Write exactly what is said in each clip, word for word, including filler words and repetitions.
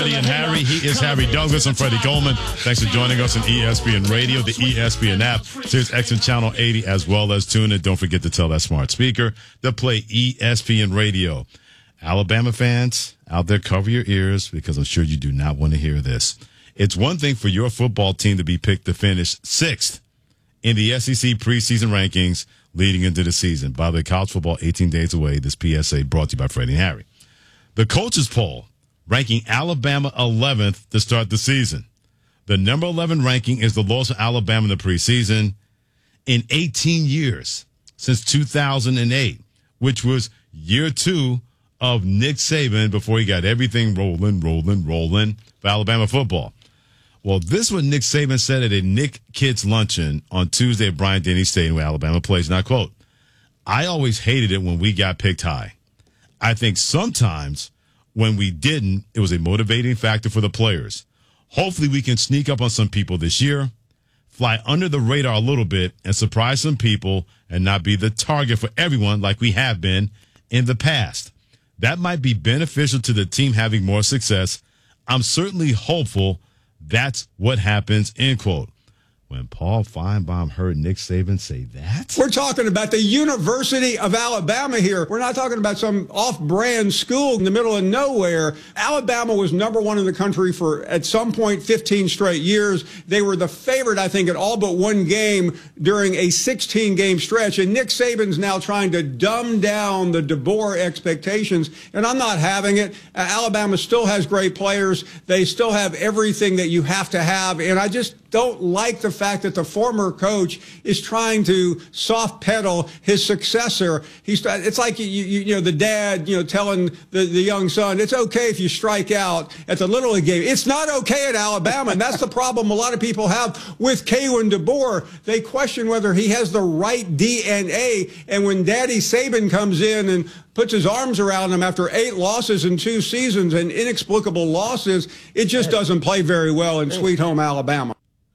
Freddie and Harry. He is Harry Douglas. I'm Freddie Coleman. Thanks for joining us on E S P N Radio, the E S P N app, Sirius X M Channel eighty, as well as tune in. Don't forget to tell that smart speaker to play E S P N Radio. Alabama fans out there, cover your ears because I'm sure you do not want to hear this. It's one thing for your football team to be picked to finish sixth in the S E C preseason rankings leading into the season. By the way, college football eighteen days away. This P S A brought to you by Freddie and Harry. The coaches poll ranking Alabama eleventh to start the season. The number eleven ranking is the loss of Alabama in the preseason in eighteen years, since two thousand eight, which was year two of Nick Saban before he got everything rolling, rolling, rolling for Alabama football. Well, this is what Nick Saban said at a Nick Kids luncheon on Tuesday at Bryant-Denny Stadium where Alabama plays. And I quote, "I always hated it when we got picked high. I think sometimes when we didn't, it was a motivating factor for the players. Hopefully we can sneak up on some people this year, fly under the radar a little bit, and surprise some people and not be the target for everyone like we have been in the past. That might be beneficial to the team having more success. I'm certainly hopeful that's what happens," end quote. When Paul Feinbaum heard Nick Saban say that? We're talking about the University of Alabama here. We're not talking about some off-brand school in the middle of nowhere. Alabama was number one in the country for, at some point, fifteen straight years. They were the favorite, I think, at all but one game during a sixteen-game stretch. And Nick Saban's now trying to dumb down the DeBoer expectations. And I'm not having it. Uh, Alabama still has great players. They still have everything that you have to have. And I just don't like the fact that the former coach is trying to soft pedal his successor. He's, it's like, you, you, you know, the dad, you know, telling the, the young son, it's okay if you strike out at the Little League game. It's not okay at Alabama. And that's the problem a lot of people have with Kalen DeBoer. They question whether he has the right D N A. And when Daddy Saban comes in and puts his arms around him after eight losses in two seasons and inexplicable losses, it just doesn't play very well in Sweet Home Alabama.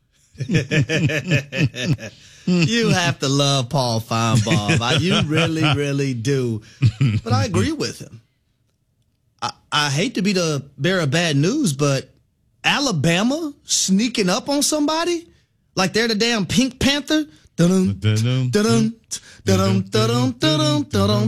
You have to love Paul Feinbaum. I, you really, really do. But I agree with him. I, I hate to be the bearer of bad news, but Alabama sneaking up on somebody like they're the damn Pink Panther. Dun-dun, dun-dun, dun-dun, dun-dun, dun-dun, dun-dun, dun-dun,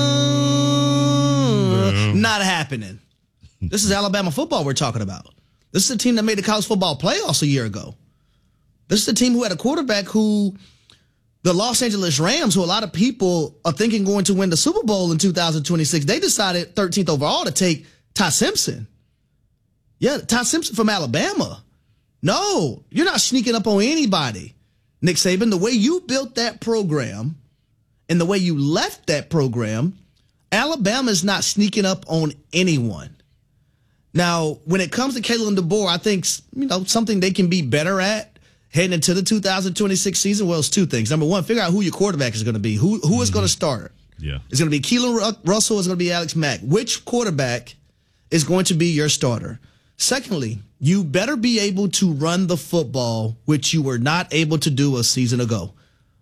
dun-dun. Not happening. This is Alabama football we're talking about. This is a team that made the college football playoffs a year ago. This is a team who had a quarterback who, the Los Angeles Rams, who a lot of people are thinking going to win the Super Bowl in two thousand twenty-six, they decided thirteenth overall to take Ty Simpson. Yeah, Ty Simpson from Alabama. No, you're not sneaking up on anybody. Nick Saban, the way you built that program and the way you left that program, Alabama is not sneaking up on anyone. Now, when it comes to Kalen DeBoer, I think, you know, something they can be better at heading into the two thousand twenty-six season, well, it's two things. Number one, figure out who your quarterback is going to be. Who Who is mm-hmm. going to start? Yeah. It's going to be Keelan Russell, it's going to be Alex Mack. Which quarterback is going to be your starter? Secondly, you better be able to run the football, which you were not able to do a season ago.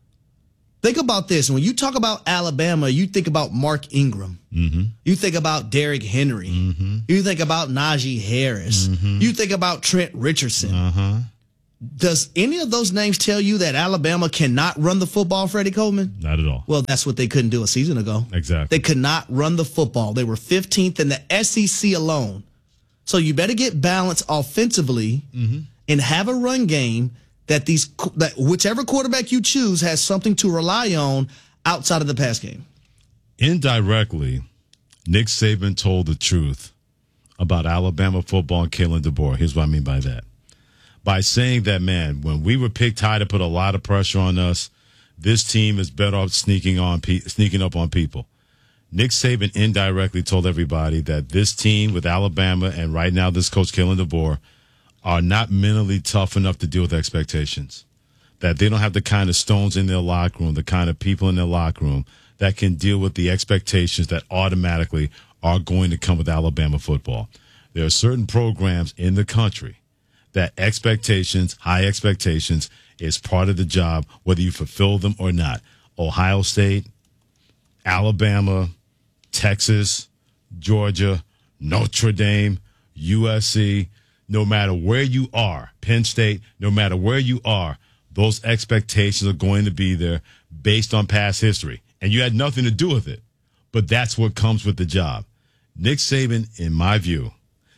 Think about this. When you talk about Alabama, you think about Mark Ingram. Mm-hmm. You think about Derrick Henry. Mm-hmm. You think about Najee Harris. Mm-hmm. You think about Trent Richardson. Uh-huh. Does any of those names tell you that Alabama cannot run the football, Freddie Coleman? Not at all. Well, that's what they couldn't do a season ago. Exactly. They could not run the football. They were fifteenth in the S E C alone. So you better get balance offensively mm-hmm. and have a run game that these that whichever quarterback you choose has something to rely on outside of the pass game. Indirectly, Nick Saban told the truth about Alabama football and Kalen DeBoer. Here's what I mean by that. By saying that, man, when we were picked high to put a lot of pressure on us, this team is better off sneaking on pe- sneaking up on people. Nick Saban indirectly told everybody that this team with Alabama and right now this coach Kalen DeBoer are not mentally tough enough to deal with expectations, that they don't have the kind of stones in their locker room, the kind of people in their locker room that can deal with the expectations that automatically are going to come with Alabama football. There are certain programs in the country that expectations, high expectations, is part of the job, whether you fulfill them or not. Ohio State, Alabama, Texas, Georgia, Notre Dame, U S C, no matter where you are, Penn State, no matter where you are, those expectations are going to be there based on past history. And you had nothing to do with it. But that's what comes with the job. Nick Saban, in my view,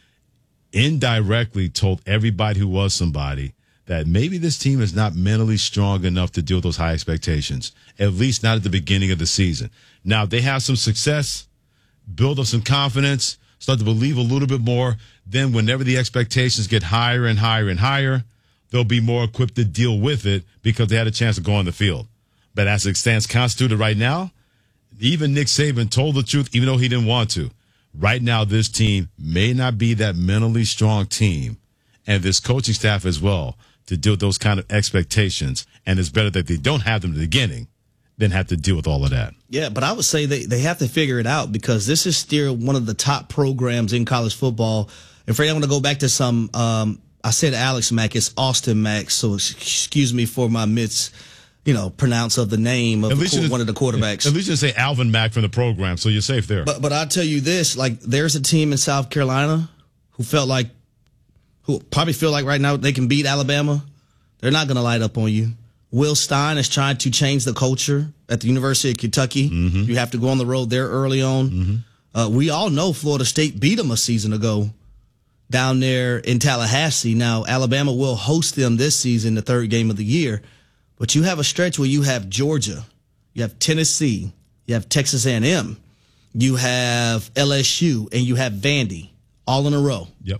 indirectly told everybody who was somebody that maybe this team is not mentally strong enough to deal with those high expectations, at least not at the beginning of the season. Now, if they have some success, build up some confidence, start to believe a little bit more, then whenever the expectations get higher and higher and higher, they'll be more equipped to deal with it because they had a chance to go on the field. But as it stands constituted right now, even Nick Saban told the truth, even though he didn't want to. Right now, this team may not be that mentally strong team, and this coaching staff as well, to deal with those kind of expectations. And it's better that they don't have them at the beginning than have to deal with all of that. Yeah, but I would say they, they have to figure it out because this is still one of the top programs in college football. And Freddie, I want to go back to some, um, I said Alex Mack, it's Austin Mack, so excuse me for my mis, you know, pronounce of the name of the, one of the quarterbacks. At least you say Alvin Mack from the program, so you're safe there. But but I'll tell you this, like there's a team in South Carolina who felt like, who probably feel like right now they can beat Alabama. They're not going to light up on you. Will Stein is trying to change the culture at the University of Kentucky. Mm-hmm. You have to go on the road there early on. Mm-hmm. Uh, we all know Florida State beat them a season ago down there in Tallahassee. Now, Alabama will host them this season, the third game of the year. But you have a stretch where you have Georgia, you have Tennessee, you have Texas A and M, you have L S U, and you have Vandy all in a row. Yep.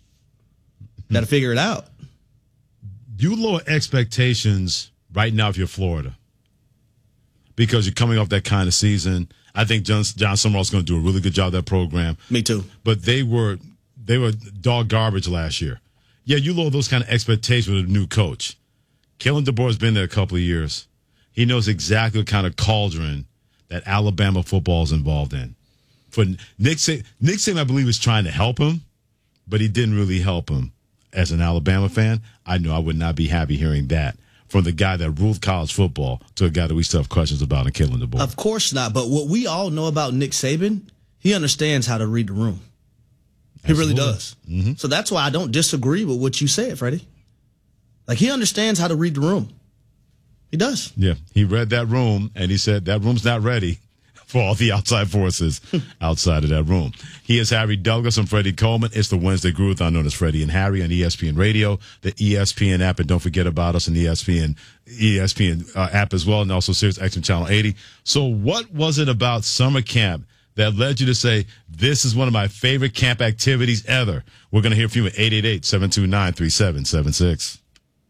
Got to figure it out. You lower expectations right now if you're Florida because you're coming off that kind of season. I think John, John Summerall's going to do a really good job of that program. Me too. But they were they were dog garbage last year. Yeah, you lower those kind of expectations with a new coach. Kalen DeBoer has been there a couple of years. He knows exactly what kind of cauldron that Alabama football is involved in. For Nick Saban, Nick Saban, I believe, is trying to help him, but he didn't really help him. As an Alabama fan, I know I would not be happy hearing that from the guy that ruled college football to a guy that we still have questions about and Kalen DeBoer. Of course not. But what we all know about Nick Saban, he understands how to read the room. He Absolutely. really does. Mm-hmm. So that's why I don't disagree with what you said, Freddie. Like, he understands how to read the room. He does. Yeah, he read that room, and he said that room's not ready for all the outside forces outside of that room. He is Harry Douglas. I'm Freddie Coleman. It's the Wednesday Groove-Thon known as Freddie and Harry on E S P N Radio, the E S P N app, and don't forget about us on the E S P N E S P N uh, app as well, and also Sirius X M Channel eighty. So what was it about summer camp that led you to say, this is one of my favorite camp activities ever? We're going to hear from you at eight eight eight, seven two nine, three seven seven six.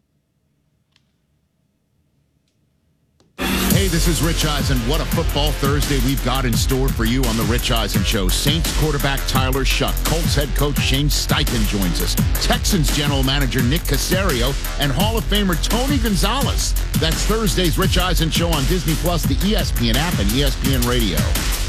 Hey, this is Rich Eisen. What a football Thursday we've got in store for you on the Rich Eisen Show. Saints quarterback Tyler Shuck, Colts head coach Shane Steichen joins us, Texans general manager Nick Caserio, and Hall of Famer Tony Gonzalez. That's Thursday's Rich Eisen Show on Disney Plus, the E S P N app, and E S P N Radio.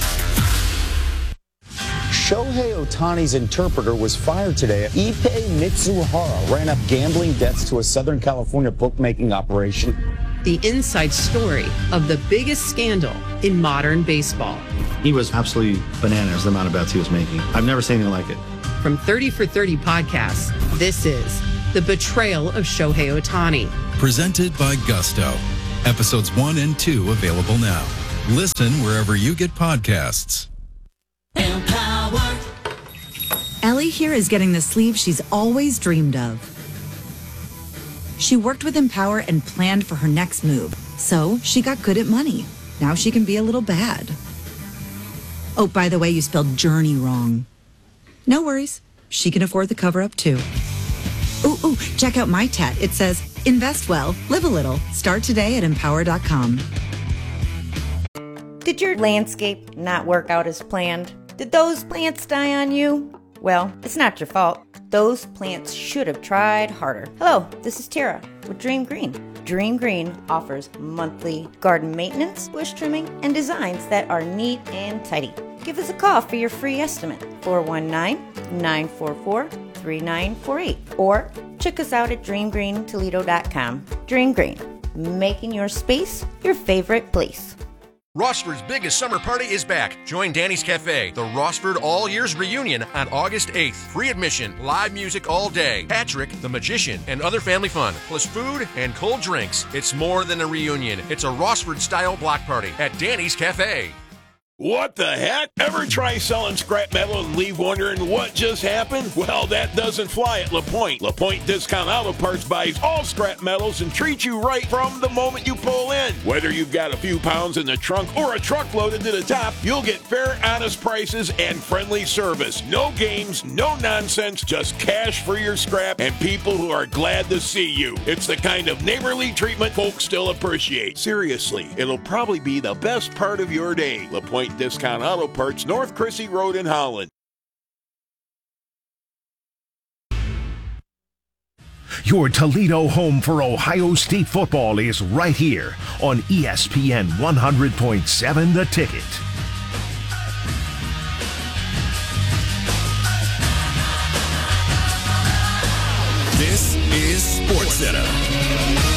Shohei Ohtani's interpreter was fired today. Ippei Mitsuhara ran up gambling debts to a Southern California bookmaking operation. The inside story of the biggest scandal in modern baseball. He was absolutely bananas, the amount of bets he was making. I've never seen anything like it. From thirty for thirty podcasts, this is The Betrayal of Shohei Ohtani. Presented by Gusto. Episodes one and two available now. Listen wherever you get podcasts. Empower. Ellie here is getting the sleeve she's always dreamed of. She worked with Empower and planned for her next move. So she got good at money. Now she can be a little bad. Oh, by the way, you spelled journey wrong. No worries. She can afford the cover-up too. Ooh, ooh, check out my tat. It says, invest well, live a little. Start today at empower dot com. Did your landscape not work out as planned? Did those plants die on you? Well, it's not your fault. Those plants should have tried harder. Hello, this is Tara with Dream Green. Dream Green offers monthly garden maintenance, bush trimming, and designs that are neat and tidy. Give us a call for your free estimate, four one nine, nine four four, three nine four eight, or check us out at dream green toledo dot com. Dream Green, making your space your favorite place. Rossford's biggest summer party is back. Join Danny's Cafe, the Rossford All Years reunion on August eighth. Free admission, live music all day, Patrick, the Magician, and other family fun, plus food and cold drinks. It's more than a reunion. It's a Rossford-style block party at Danny's Cafe. What the heck? Ever try selling scrap metal and leave wondering what just happened? Well, that doesn't fly at LaPointe. LaPointe Discount Auto Parts buys all scrap metals and treats you right from the moment you pull in. Whether you've got a few pounds in the trunk or a truck loaded to the top, you'll get fair, honest prices and friendly service. No games, no nonsense, just cash for your scrap and people who are glad to see you. It's the kind of neighborly treatment folks still appreciate. Seriously, it'll probably be the best part of your day. LaPointe Discount Auto Parts, North Crissy Road in Holland. Your Toledo home for Ohio State football is right here on E S P N one hundred point seven The Ticket. This is SportsCenter.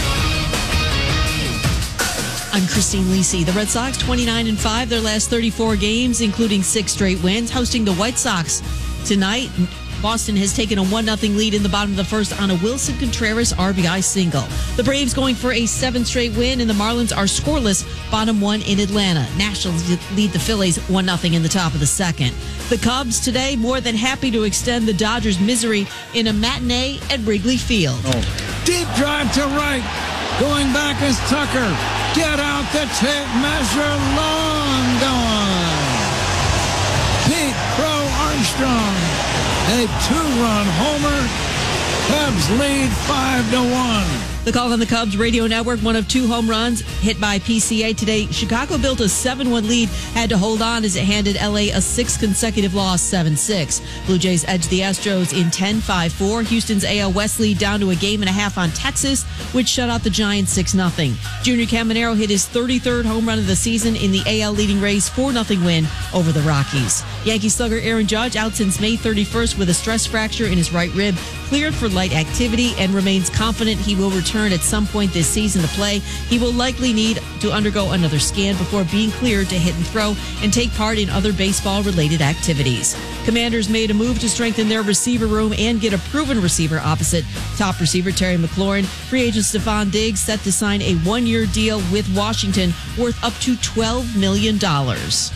I'm Christine Lisi. The Red Sox twenty-nine and five their last thirty-four games, including six straight wins, hosting the White Sox tonight. Boston has taken a one nothing lead in the bottom of the first on a Wilson Contreras R B I single. The Braves going for a seventh straight win, and the Marlins are scoreless, bottom one in Atlanta. Nationals lead the Phillies one nothing in the top of the second. The Cubs today more than happy to extend the Dodgers' misery in a matinee at Wrigley Field. Oh. Deep drive to right. Going back is Tucker. Get out the tape measure. Long gone. Pete Crow Armstrong. A two-run homer. Cubs lead five to one. The call on the Cubs radio network, one of two home runs hit by P C A today. Chicago built a seven one lead, had to hold on as it handed L A a sixth consecutive loss, seven six. Blue Jays edged the Astros in ten five four. Houston's A L West lead down to a game and a half on Texas, which shut out the Giants six nothing. Junior Caminero hit his thirty-third home run of the season in the A L leading Rays four nothing win over the Rockies. Yankee slugger Aaron Judge out since May thirty-first with a stress fracture in his right rib, cleared for light activity and remains confident he will return at some point this season to play. He will likely need to undergo another scan before being cleared to hit and throw and take part in other baseball-related activities. Commanders made a move to strengthen their receiver room and get a proven receiver opposite top receiver Terry McLaurin. Free agent Stephon Diggs set to sign a one-year deal with Washington worth up to twelve million dollars.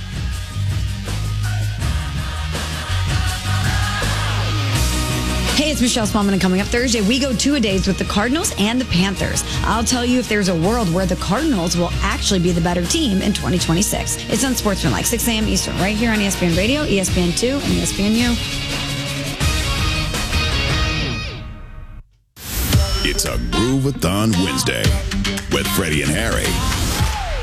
Hey, it's Michelle Spellman, and coming up Thursday, we go two-a-days with the Cardinals and the Panthers. I'll tell you if there's a world where the Cardinals will actually be the better team in twenty twenty-six. It's on Sportsmanlike, six a.m. Eastern, right here on E S P N Radio, E S P N two, and E S P N U. It's a Groove-a-thon Wednesday with Freddie and Harry.